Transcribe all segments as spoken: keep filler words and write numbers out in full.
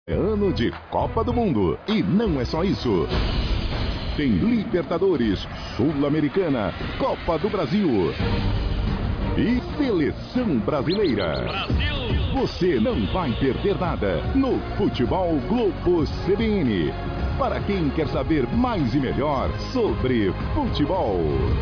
É ano de Copa do Mundo e não é só isso. Tem Libertadores, Sul-Americana, Copa do Brasil e Seleção Brasileira. Brasil! Você não vai perder nada no Futebol Globo C B N. Para quem quer saber mais e melhor sobre futebol.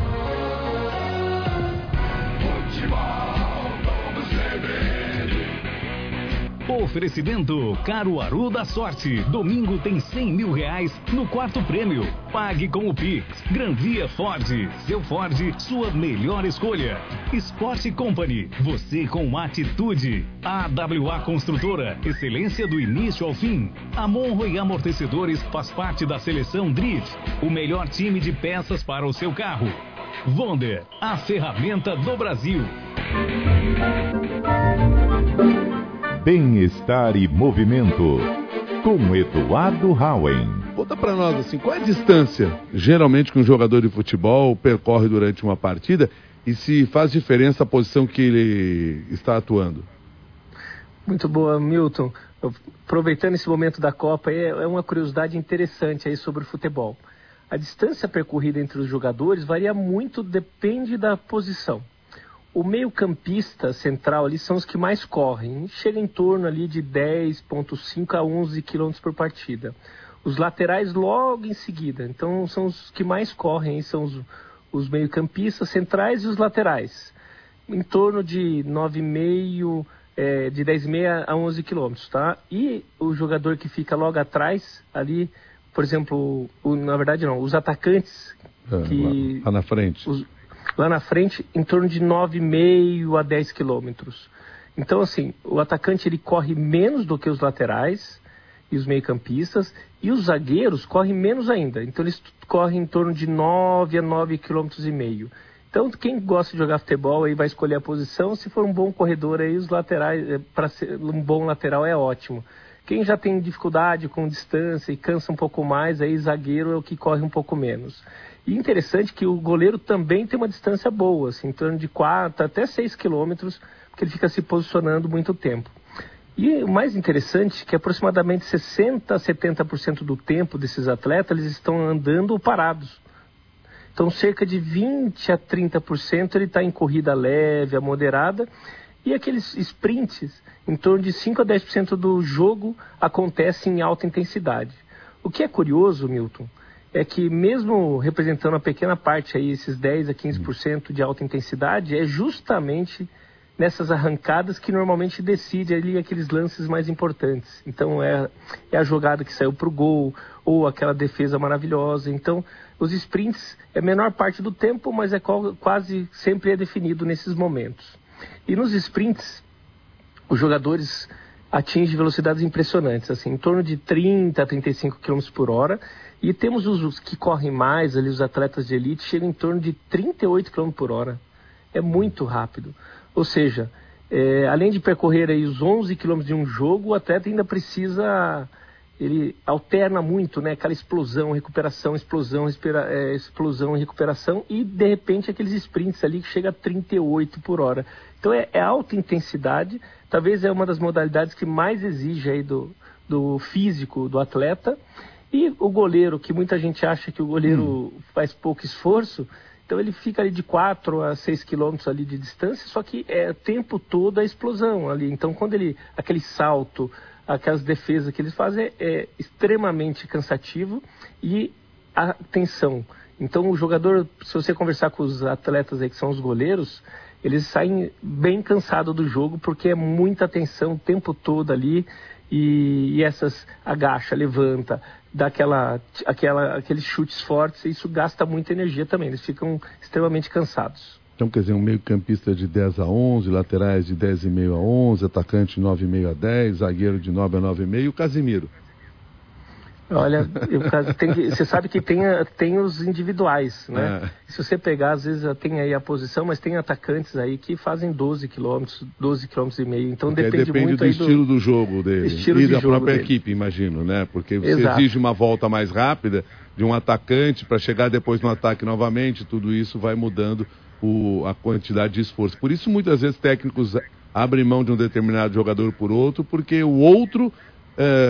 Futebol Globo C B N. Oferecimento Caruaru da Sorte. Domingo tem cem mil reais no quarto prêmio. Pague com o Pix. Gran Via Ford. Seu Ford, sua melhor escolha. Sport Company. Você com atitude. A W A Construtora. Excelência do início ao fim. A Monroe Amortecedores faz parte da seleção Drift. O melhor time de peças para o seu carro. Wonder. A ferramenta do Brasil. Bem-estar e movimento, com Eduardo Hauen. Conta pra nós, assim, qual é a distância, geralmente, que um jogador de futebol percorre durante uma partida e se faz diferença a posição que ele está atuando? Muito boa, Milton. Aproveitando esse momento da Copa, é uma curiosidade interessante aí sobre o futebol. A distância percorrida entre os jogadores varia muito, depende da posição. O meio-campista central ali são os que mais correm, chega em torno ali de dez vírgula cinco a onze quilômetros por partida. Os laterais logo em seguida, então são os que mais correm, são os, os meio-campistas centrais e os laterais, em torno de nove vírgula cinco, é, de dez vírgula cinco a onze quilômetros, tá? E o jogador que fica logo atrás ali, por exemplo, o, na verdade não, os atacantes é, que... Lá, lá na frente. Os, lá na frente, em torno de nove vírgula cinco a dez quilômetros. Então, assim, o atacante ele corre menos do que os laterais e os meio-campistas, e os zagueiros correm menos ainda. Então, eles correm em torno de nove a nove quilômetros e meio. Então, quem gosta de jogar futebol aí vai escolher a posição. Se for um bom corredor aí, os laterais, para ser um bom lateral é ótimo. Quem já tem dificuldade com distância e cansa um pouco mais, aí zagueiro é o que corre um pouco menos. E interessante que o goleiro também tem uma distância boa, assim, em torno de quatro até seis quilômetros, porque ele fica se posicionando muito tempo. E o mais interessante é que aproximadamente sessenta a setenta por cento do tempo desses atletas eles estão andando ou parados. Então cerca de vinte a trinta por cento ele está em corrida leve, a moderada, e aqueles sprints, em torno de cinco a dez por cento do jogo acontece em alta intensidade. O que é curioso, Milton, é que mesmo representando uma pequena parte aí, esses dez a quinze por cento de alta intensidade, é justamente nessas arrancadas que normalmente decide ali aqueles lances mais importantes. Então é, é a jogada que saiu para o gol, ou aquela defesa maravilhosa. Então os sprints é a menor parte do tempo, mas é quase sempre é definido nesses momentos. E nos sprints, os jogadores atingem velocidades impressionantes, assim, em torno de trinta a trinta e cinco quilômetros por hora, e temos os, os que correm mais, ali, os atletas de elite, chegam em torno de trinta e oito quilômetros por hora. É muito rápido. Ou seja, é, além de percorrer aí os onze quilômetros de um jogo, o atleta ainda precisa... Ele alterna muito, né? Aquela explosão, recuperação, explosão, respira, é, explosão e recuperação, e de repente aqueles sprints ali que chega a trinta e oito por hora. Então é, é alta intensidade, talvez é uma das modalidades que mais exige aí do, do físico do atleta. E o goleiro, que muita gente acha que o goleiro hum. faz pouco esforço, então ele fica ali de quatro a seis quilômetros ali de distância, só que é o tempo todo a explosão ali. Então quando ele, aquele salto, aquelas defesas que eles fazem é, é extremamente cansativo e a tensão. Então o jogador, se você conversar com os atletas aí que são os goleiros, eles saem bem cansados do jogo porque é muita tensão o tempo todo ali. E, e essas agacha, levanta, dá aquela, aquela, aqueles chutes fortes, e isso gasta muita energia também, eles ficam extremamente cansados. Então, quer dizer, um meio-campista de dez a onze, laterais de dez e meio a onze, atacante de nove e meio a dez, zagueiro de nove a nove e meio, e o Casimiro. Olha, eu, tem que, você sabe que tem, tem os individuais, né? É. Se você pegar, às vezes tem aí a posição, mas tem atacantes aí que fazem doze quilômetros, doze quilômetros e meio. Então Porque depende, depende muito do aí estilo do, do jogo dele estilo e de da jogo própria dele. equipe, imagino, né? Porque você Exato. exige uma volta mais rápida de um atacante para chegar depois no ataque novamente, tudo isso vai mudando o, a quantidade de esforço. Por isso, muitas vezes, técnicos abrem mão de um determinado jogador por outro, porque o outro... É,